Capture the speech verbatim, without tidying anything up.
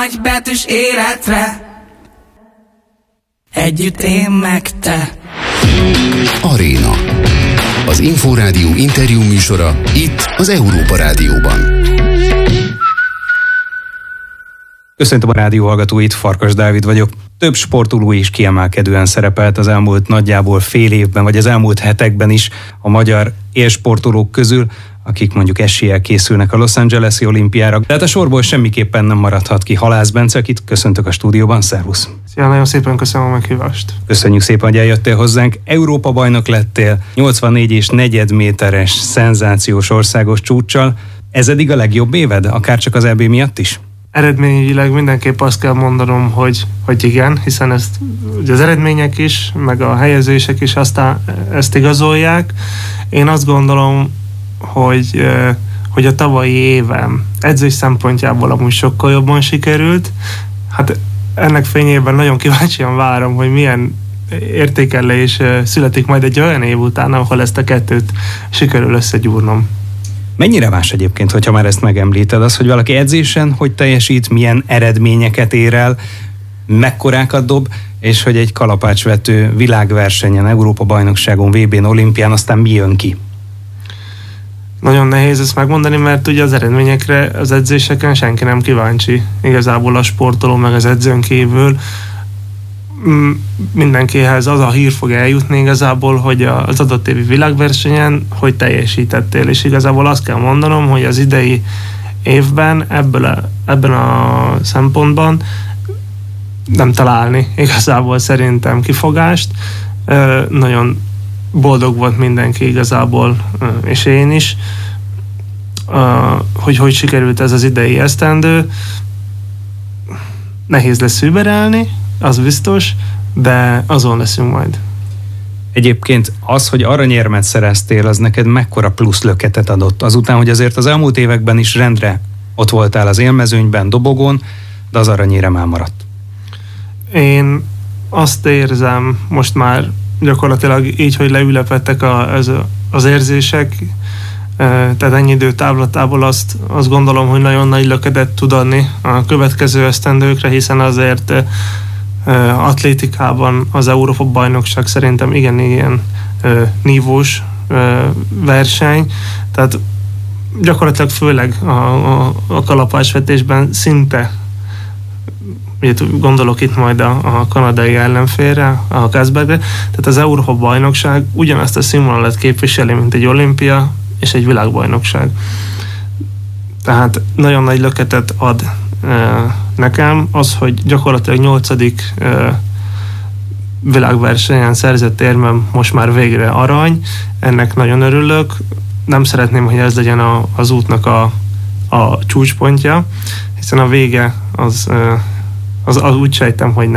nagybetűs életre. Együtt én meg te. Aréna. Az Inforádió interjú műsora itt az Európa Rádióban. Köszöntöm a rádió hallgatóit, Farkas Dávid vagyok. Több sportoló is kiemelkedően szerepelt az elmúlt nagyjából fél évben, vagy az elmúlt hetekben is a magyar élsportolók közül, akik mondjuk eséllyel készülnek a Los Angeles-i olimpiára. Tehát a sorból semmiképpen nem maradhat ki Halász Bence, akit köszöntök a stúdióban. Szervusz! Szia, nagyon szépen köszönöm a meghívást. Köszönjük szépen, hogy eljöttél hozzánk. Európa bajnok lettél nyolcvannégy és negyed méteres szenzációs országos csúccsal. Ez eddig a legjobb éved, akár csak az é bé miatt is? Eredményileg mindenképp azt kell mondanom, hogy, hogy igen, hiszen ezt, ugye az eredmények is, meg a helyezések is aztán ezt igazolják. Én azt gondolom, hogy, hogy a tavalyi évem edzés szempontjából amúgy sokkal jobban sikerült. Hát ennek fényében nagyon kíváncsian várom, hogy milyen értékelés születik majd egy olyan év után, ahol ezt a kettőt sikerül összegyúrnom. Mennyire más egyébként, hogyha már ezt megemlíted, az, hogy valaki edzésen hogy teljesít, milyen eredményeket ér el, mekkorákat dob, és hogy egy kalapácsvető világversenyen, Európa-bajnokságon, vé bén, olimpián aztán mi jön ki? Nagyon nehéz ezt megmondani, mert ugye az eredményekre az edzéseken senki nem kíváncsi. Igazából a sportoló meg az edzőn kívül mindenkihez az a hír fog eljutni igazából, hogy az adott évi világversenyen hogy teljesítettél, és igazából azt kell mondanom, hogy az idei évben ebből a, ebben a szempontban nem találni igazából szerintem kifogást. Nagyon boldog volt mindenki igazából, és én is, hogy hogy sikerült ez az idei esztendő. Nehéz lesz überelni, az biztos, de azon leszünk majd. Egyébként az, hogy aranyérmet szereztél, az neked mekkora plusz löketet adott? Azután, hogy azért az elmúlt években is rendre ott voltál az élmezőnyben, dobogón, de az aranyérem elmaradt. Én azt érzem most már gyakorlatilag így, hogy leülepettek a, az, az érzések, tehát ennyi idő távlatából azt, azt gondolom, hogy nagyon nagy löketet tud adni a következő esztendőkre, hiszen azért atlétikában az Európa-bajnokság szerintem igen ilyen nívós verseny, tehát gyakorlatilag főleg a, a, a kalapácsvetésben szinte, ugye gondolok itt majd a, a kanadai ellenfélre, a Kasbergre, tehát az Európa-bajnokság ugyanazt a színvonalat képviseli, mint egy olimpia és egy világbajnokság. Tehát nagyon nagy löketet ad nekem az, hogy gyakorlatilag nyolcadik világversenyen szerzett érmem most már végre arany, ennek nagyon örülök, nem szeretném, hogy ez legyen a, az útnak a, a csúcspontja, hiszen a vége az, az, az úgy sejtem, hogy nem.